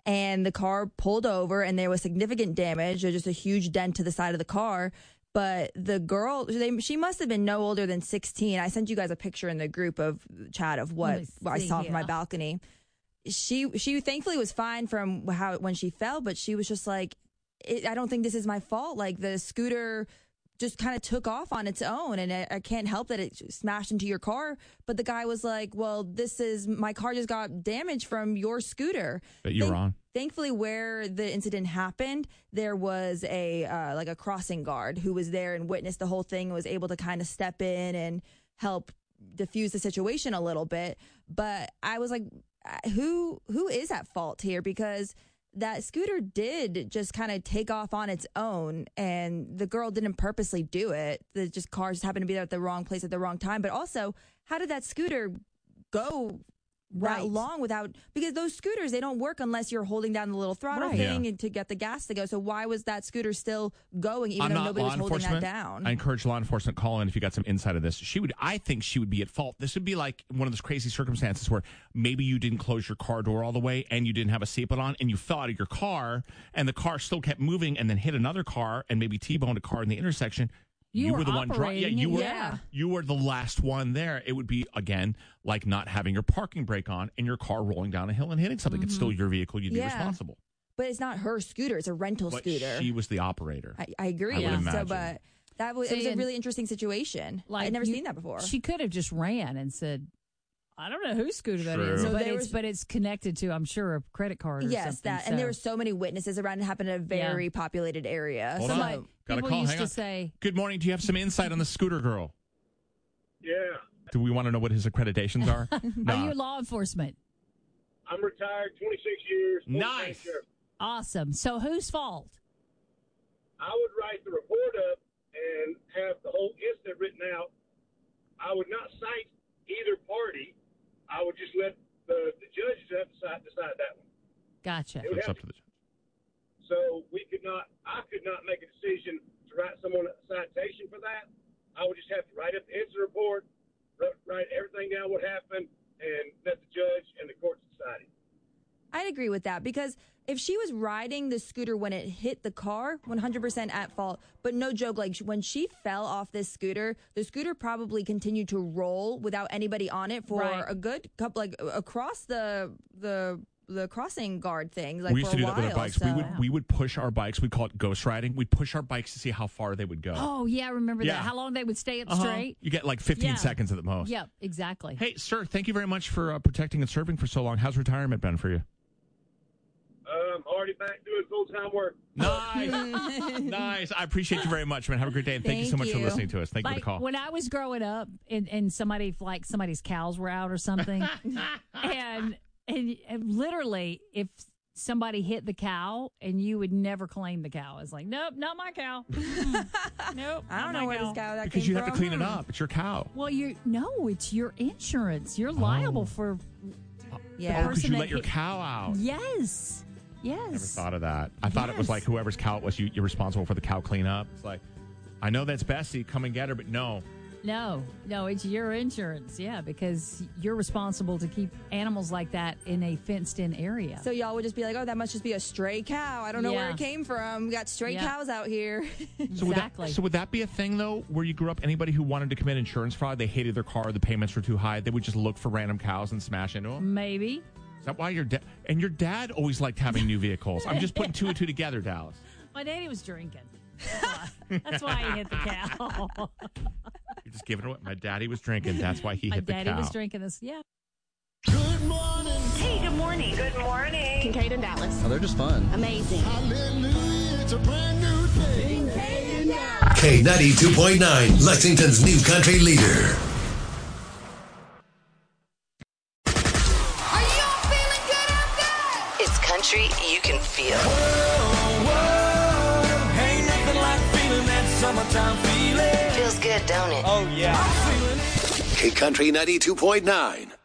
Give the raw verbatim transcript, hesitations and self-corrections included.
and the car pulled over, and there was significant damage. There's just a huge dent to the side of the car. But the girl, they, she must have been no older than sixteen. I sent you guys a picture in the group of chat of what I saw from my balcony. She she thankfully was fine from how when she fell, but she was just like, it, I don't think this is my fault. Like the scooter just kind of took off on its own, and I, I can't help that it smashed into your car. But the guy was like, well, this is, my car just got damaged from your scooter. But you're Thank, wrong. Thankfully, where the incident happened, there was a uh, like a crossing guard who was there and witnessed the whole thing and was able to kind of step in and help diffuse the situation a little bit. But I was like, who who is at fault here? Because that scooter did just kind of take off on its own, and the girl didn't purposely do it. The just cars just happened to be there at the wrong place at the wrong time. But also, how did that scooter go that Right. long without, because those scooters, they don't work unless you're holding down the little throttle Right. thing Yeah. and to get the gas to go. So why was that scooter still going even I'm though not nobody law was holding that enforcement. down? I encourage law enforcement call in if you got some insight of this. She would, I think, she would be at fault. This would be like one of those crazy circumstances where maybe you didn't close your car door all the way and you didn't have a seatbelt on and you fell out of your car and the car still kept moving and then hit another car and maybe T-boned a car in the intersection. You You, were were the one driving. Yeah, operating you it, were. yeah. You were the last one there. It would be again like not having your parking brake on and your car rolling down a hill and hitting something. It's still your vehicle. You'd be Yeah. responsible. But it's not her scooter; it's a rental But scooter. she was the operator. I, I agree. I would yeah. imagine. So, but that was, it See, was a and- really interesting situation. Like I'd never you- seen that before. She could have just ran and said, I don't know whose scooter that True. is, So but there it's was- but it's connected to, I'm sure, a credit card or Yes, something. that, and there were so many witnesses around. It happened in a very populated area. Hold So, on. Somebody, Got a people call. used Hang to on. say, Good morning. Do you have some insight on the scooter girl? Yeah, Do we want to know what his accreditations are? No. are you law enforcement? I'm retired, twenty-six years. full-time Nice. sheriff. Awesome. So whose fault? I would write the report up and have the whole incident written out. I would not cite either party. I would just let the, the judges have to decide, decide that one. Gotcha. It would It's have up to the judge. So we could not, I could not make a decision to write someone a citation for that. I would just have to write up the incident report, write, write everything down what happened, and let the judge and the courts decide it. I'd agree with that, because if she was riding the scooter when it hit the car, one hundred percent at fault. But no joke, like when she fell off this scooter, the scooter probably continued to roll without anybody on it for Right. a good couple, like across the the the crossing guard thing. Like We used for to a do that with our while, bikes. We so- would we would push our bikes. We'd call it ghost riding. We'd push our bikes to see how far they would go. Oh, yeah, I remember Yeah. that. How long they would stay up Uh-huh. straight? You get like fifteen Yeah. seconds at the most. Yep, exactly. Hey, sir, thank you very much for uh, protecting and serving for so long. How's retirement been for you? Um, already back doing full-time work. Nice. Nice. I appreciate you very much, man. Have a great day. And thank, you so Thank much for you. listening to us. Thank you Like for the call. when I was growing up and, and somebody, like somebody's cows were out or something, and, and and literally if somebody hit the cow and you would never claim the cow. It's like, nope, not my cow. Nope. I don't not know my where cow. this guy that Because came you have to from. clean it up. It's your cow. Well, you're no, it's your insurance. You're liable Oh. for Yeah. Oh, because you person let that your hit- cow out. yes, yes. Never thought of that. I thought it was Yes. like whoever's cow it was, you, you're responsible for the cow cleanup. It's like, I know that's Bessie. Come and get her, but no. No, no, it's your insurance. Yeah, because you're responsible to keep animals like that in a fenced-in area. So y'all would just be like, oh, that must just be a stray cow. I don't know where Yeah. it came from. We got stray Yeah. cows out here. So would, exactly. that, so would that be a thing, though, where you grew up, anybody who wanted to commit insurance fraud, they hated their car, the payments were too high, they would just look for random cows and smash into them? Maybe. Is that why your dad... And your dad always liked having new vehicles. I'm just putting two and two together, Dallas. My daddy was drinking. That's why, That's why he hit the cow. You're just giving it away. My daddy was drinking. That's why he My hit the daddy cow. was drinking this. Yeah. Good morning. Hey, good morning. Good morning. Kincaid and Dallas. Oh, they're just fun. Amazing. Hallelujah, it's a brand new day. Kincaid and Dallas. K ninety-two point nine, Lexington's new country leader. Are y'all feeling good out there? It's country you can feel. Whoa, whoa, ain't nothing like feeling that summertime feeling. Feels good, don't it? Oh, yeah. I'm feeling it. K Country ninety-two point nine.